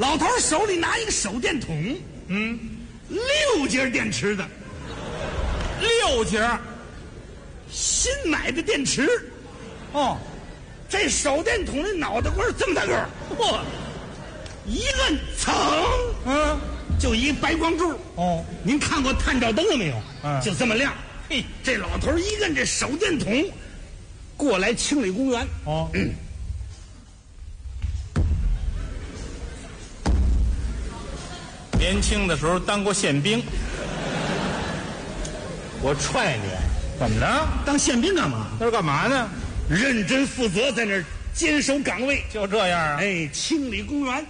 老头手里拿一个手电筒，6节电池的 ，6节， 新买的电池。 哦， 这手电筒的脑袋瓜这么大个儿， 嚯， 一摁噌，就一白光柱。 哦， 您看过探照灯了没有？就这么亮。 嘿， 这老头一摁这手电筒，过来清理公园。 哦，年轻的时候当过宪兵，我踹你，怎么着？ 当宪兵干嘛？ 那是干嘛呢？ 认真负责，在那儿坚守岗位。 就这样啊？ 哎，清理公园。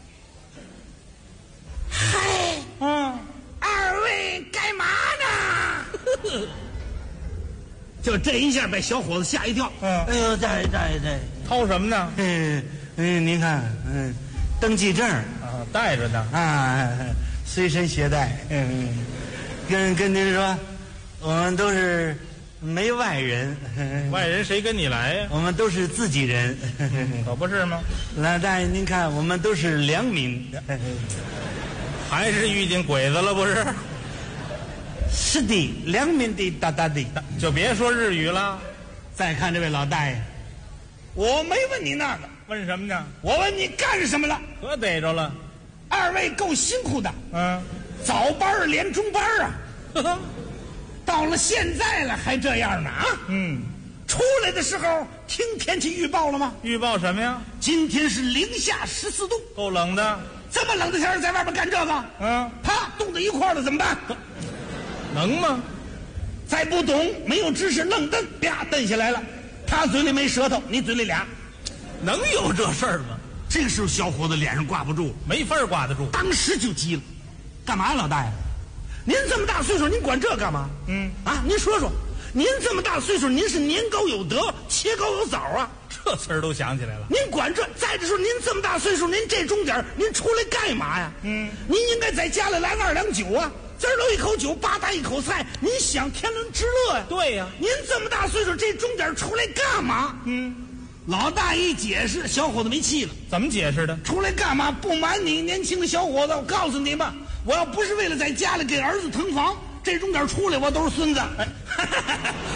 嗨，二位干嘛呢？就这一下把小伙子吓一跳。 哎呦，在， 掏什么呢？ 您看，登记证啊，带着呢。 啊，随身携带。跟您说，我们都是没外人。 外人谁跟你来呀？ 我们都是自己人。 可不是吗？ 老大爷，您看，我们都是良民。 还是遇见鬼子了不是？ 是的，良民的大大的。 就别说日语了。 再看这位老大爷，我没问你那个， 问什么呢？ 我问你干什么了？ 可逮着了。 二位够辛苦的，早班连中班啊，到了现在了还这样呢啊？出来的时候听天气预报了吗？ 预报什么呀？ 今天是零下14度， 够冷的。 这么冷的天儿在外边干这个，啪冻在一块儿了怎么办？ 能吗？ 再不懂，没有知识，愣蹬，啪蹬下来了。他嘴里没舌头，你嘴里俩， 能有这事儿吗？ 这个时候小伙子脸上挂不住， 没法挂得住。 当时就急了，干嘛呀，老大爷？您这么大岁数，您管这干嘛？您说说，您这么大岁数，您是年高有德，切高有枣啊。 这词儿都想起来了。 您管这？再者说，您这么大岁数，您这钟点您出来干嘛呀？您应该在家里来2两酒啊，滋儿搂一口酒，吧嗒一口菜，您享天伦之乐呀。 对呀， 您这么大岁数，这钟点出来干嘛？老大一解释，小伙子没气了。 怎么解释的？ 出来干嘛？不瞒你，年轻的小伙子，我告诉你吧，我要不是为了在家里给儿子腾房，这钟点出来我都是孙子。